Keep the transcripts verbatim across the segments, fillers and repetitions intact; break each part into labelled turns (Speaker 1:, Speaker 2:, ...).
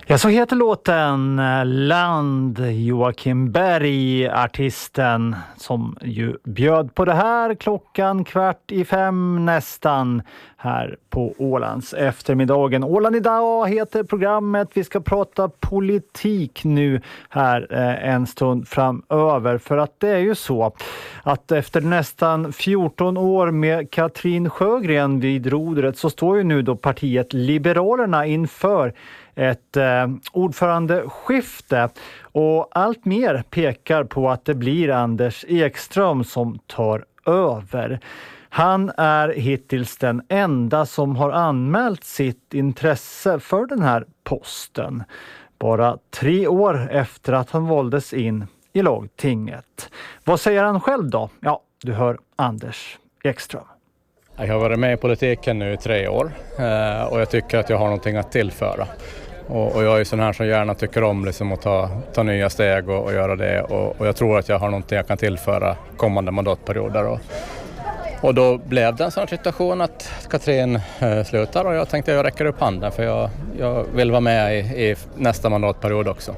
Speaker 1: Ja, så heter låten Land, Joakim Berg, artisten som ju bjöd på det här klockan kvart i fem nästan här på Ålands eftermiddagen. Åland idag heter programmet. Vi ska prata politik nu här eh, en stund framöver, för att det är ju så att efter nästan fjorton år med Katrin Sjögren vid rodret så står ju nu då partiet Liberalerna inför ett eh, ordförandeskifte, och allt mer pekar på att det blir Anders Ekström som tar över. Han är hittills den enda som har anmält sitt intresse för den här posten. Bara tre år efter att han valdes in i lagtinget. Vad säger han själv då? Ja, du hör Anders Ekström.
Speaker 2: Jag har varit med i politiken nu i tre år och jag tycker att jag har någonting att tillföra. Och, och jag är ju sån här som gärna tycker om liksom att ta, ta nya steg och, och göra det. Och, och jag tror att jag har någonting jag kan tillföra kommande mandatperioder. Och, och då blev det en sån situation att Katrin eh, slutar, och jag tänkte att jag räcker upp handen för jag, jag vill vara med i, i nästa mandatperiod också.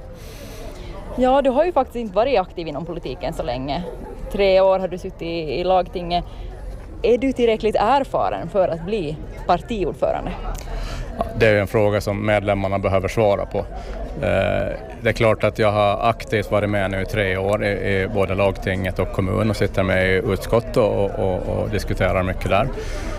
Speaker 3: Ja, du har ju faktiskt inte varit aktiv inom politiken så länge. Tre år har du suttit i, i lagtinget. Är du tillräckligt erfaren för att bli partiordförande?
Speaker 2: Det är en fråga som medlemmarna behöver svara på. Det är klart att jag har aktivt varit med nu i tre år i både lagtinget och kommun och sitter med i utskott och, och, och diskuterar mycket där.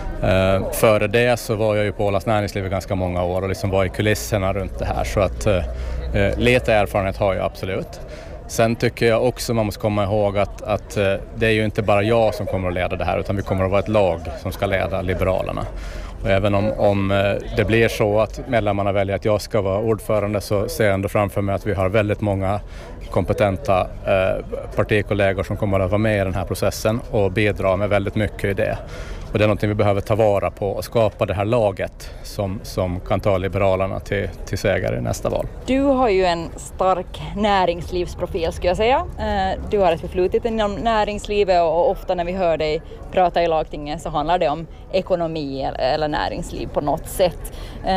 Speaker 2: Före det så var jag ju på Ålands näringsliv i ganska många år och liksom var i kulisserna runt det här, så att lite erfarenhet har jag absolut. Sen tycker jag också man måste komma ihåg att, att det är ju inte bara jag som kommer att leda det här, utan vi kommer att vara ett lag som ska leda Liberalerna. Och även om, om det blir så att medlemmarna väljer att jag ska vara ordförande, så ser jag ändå framför mig att vi har väldigt många kompetenta eh, partikollegor som kommer att vara med i den här processen och bidra med väldigt mycket i det. Och det är någonting vi behöver ta vara på och skapa det här laget som, som kan ta Liberalerna till, till seger i nästa val.
Speaker 3: Du har ju en stark näringslivsprofil, skulle jag säga. Du har ett förflutet inom näringslivet, och ofta när vi hör dig prata i lagtinget så handlar det om ekonomi eller näringsliv på något sätt.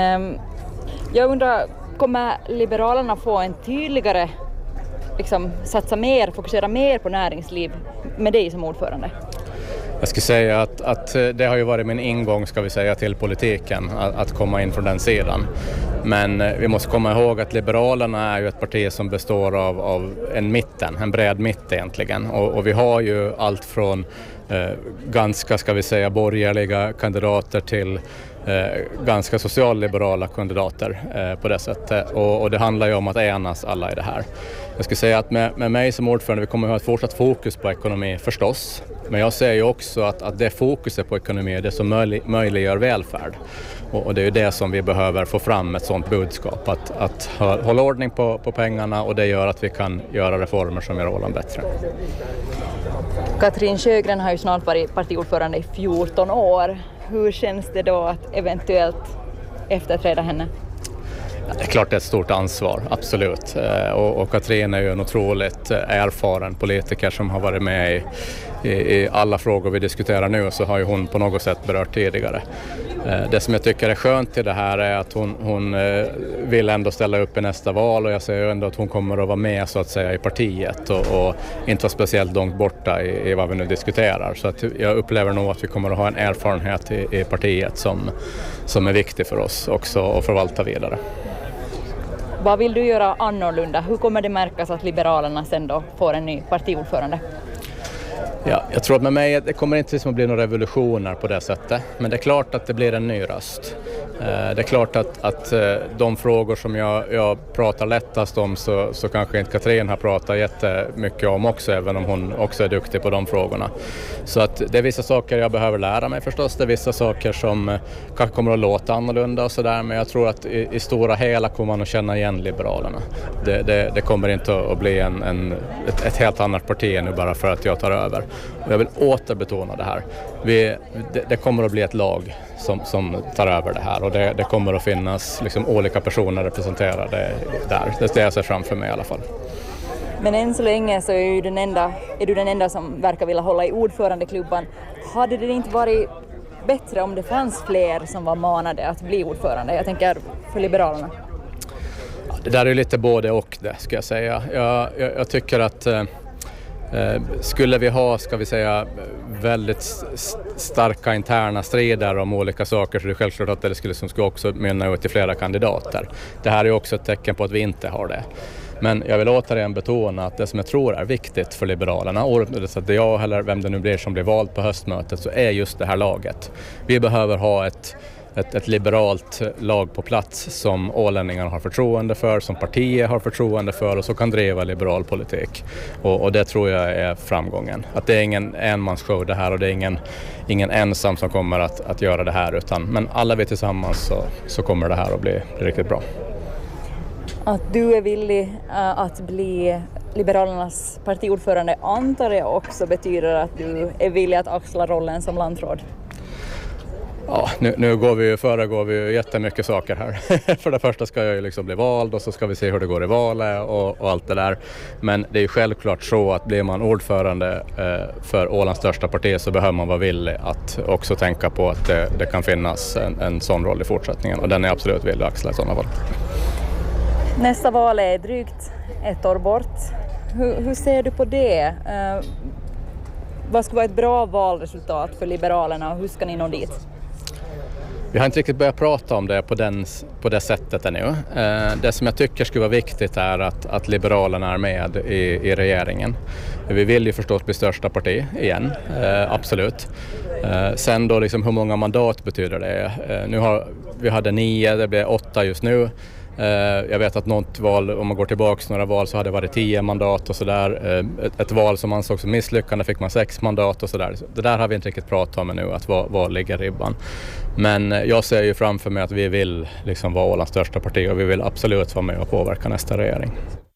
Speaker 3: Jag undrar, kommer Liberalerna få en tydligare, liksom, satsa mer, fokusera mer på näringsliv med dig som ordförande?
Speaker 2: Jag skulle säga att, att det har ju varit min ingång, ska vi säga, till politiken, att, att komma in från den sidan. Men vi måste komma ihåg att Liberalerna är ju ett parti som består av, av en mitten, en bred mitt egentligen. Och, och vi har ju allt från eh, ganska, ska vi säga, borgerliga kandidater till Eh, ganska socialliberala kandidater eh, på det sättet, och, och det handlar ju om att enas alla i det här. Jag skulle säga att med, med mig som ordförande, vi kommer att ha ett fortsatt fokus på ekonomi förstås, men jag ser ju också att, att det fokuset på ekonomi är det som möjlig, möjliggör välfärd, och, och det är ju det som vi behöver få fram, ett sådant budskap, att, att hålla ordning på, på pengarna, och det gör att vi kan göra reformer som gör Åland bättre.
Speaker 3: Katrin Sjögren har ju snart varit partiordförande i fjorton år. Hur känns det då att eventuellt efterträda henne?
Speaker 2: Det är klart det är ett stort ansvar, absolut. Och, och Katrin är ju en otroligt erfaren politiker som har varit med i, i, i alla frågor vi diskuterar nu, så har ju hon på något sätt berört tidigare. Det som jag tycker är skönt i det här är att hon, hon vill ändå ställa upp i nästa val, och jag ser ju ändå att hon kommer att vara med, så att säga, i partiet och, och inte vara speciellt långt borta i, i vad vi nu diskuterar. Så att jag upplever nog att vi kommer att ha en erfarenhet i, i partiet som, som är viktig för oss också att förvalta vidare.
Speaker 3: Vad vill du göra annorlunda? Hur kommer det märkas att Liberalerna sen då får en ny partiordförande?
Speaker 2: Ja, jag tror att med mig det kommer inte liksom att bli några revolutioner på det sättet, men det är klart att det blir en ny röst. Det är klart att, att de frågor som jag, jag pratar lättast om, så, så kanske inte Katrin har pratat jättemycket om också, även om hon också är duktig på de frågorna. Så att det är vissa saker jag behöver lära mig förstås, det är vissa saker som kanske kommer att låta annorlunda och sådär, men jag tror att i, i stora hela kommer man att känna igen Liberalerna. Det, det, det kommer inte att bli en, en, ett, ett helt annat parti nu bara för att jag tar över. Och jag vill återbetona det här. Vi, det, det kommer att bli ett lag som, som tar över det här, och det, det kommer att finnas liksom olika personer representerade där. Det är det jag ser framför mig i alla fall.
Speaker 3: Men än så länge så är du den enda, är du den enda som verkar vilja hålla i ordförandeklubban. Hade det inte varit bättre om det fanns fler som var manade att bli ordförande? Jag tänker för Liberalerna.
Speaker 2: Det där är lite både och det, ska jag säga. Jag, jag, jag tycker att eh, skulle vi ha, ska vi säga, väldigt st- starka interna strider om olika saker, så det är självklart att det skulle, som skulle också mynna ut i flera kandidater. Det här är också ett tecken på att vi inte har det. Men jag vill återigen betona att det som jag tror är viktigt för Liberalerna, oavsett att det är jag eller vem det nu blir som blir vald på höstmötet, så är just det här laget. Vi behöver ha ett Ett, ett liberalt lag på plats som ålänningarna har förtroende för, som partiet har förtroende för och så kan driva liberal politik. Och, och det tror jag är framgången. Att det är ingen enmansshow det här och det är ingen, ingen ensam som kommer att, att göra det här, utan men alla vi tillsammans så, så kommer det här att bli, bli riktigt bra.
Speaker 3: Att du är villig uh, att bli Liberalernas partiordförande antar jag också betyder att du är villig att axla rollen som landråd.
Speaker 2: Ja, nu, nu går vi ju, föregår vi ju jättemycket saker här. För det första ska jag ju liksom bli vald och så ska vi se hur det går i valet och, och allt det där. Men det är ju självklart så att blir man ordförande eh, för Ålands största parti så behöver man vara villig att också tänka på att det, det kan finnas en, en sån roll i fortsättningen. Och den är absolut villig att axla i sådana fall.
Speaker 3: Nästa val är drygt ett år bort. Hur, hur ser du på det? Uh, vad skulle vara ett bra valresultat för Liberalerna och hur ska ni nå dit?
Speaker 2: Vi har inte riktigt börjat prata om det på, den, på det sättet ännu. Eh, det som jag tycker skulle vara viktigt är att, att Liberalerna är med i, i regeringen. Vi vill ju förstås bli största parti igen, eh, absolut. Eh, sen då liksom hur många mandat betyder det? Eh, nu har, vi hade nio, det blir åtta just nu. Jag vet att något val, om man går tillbaka några val så hade det varit tio mandat och sådär. Ett, ett val som man såg som misslyckande fick man sex mandat och sådär. Det där har vi inte riktigt pratat om ännu, att var, var ligger ribban. Men jag ser ju framför mig att vi vill liksom vara Ålands största parti och vi vill absolut vara med och påverka nästa regering.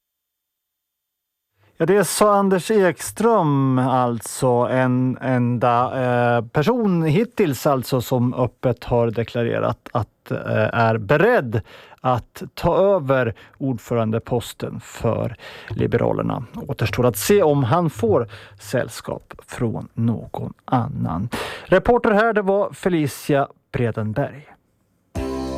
Speaker 1: Ja, det sa Anders Ekström, alltså en enda eh, person hittills alltså som öppet har deklarerat att eh, är beredd att ta över ordförandeposten för Liberalerna. Återstår att se om han får sällskap från någon annan. Reporter här, det var Felicia Bredenberg.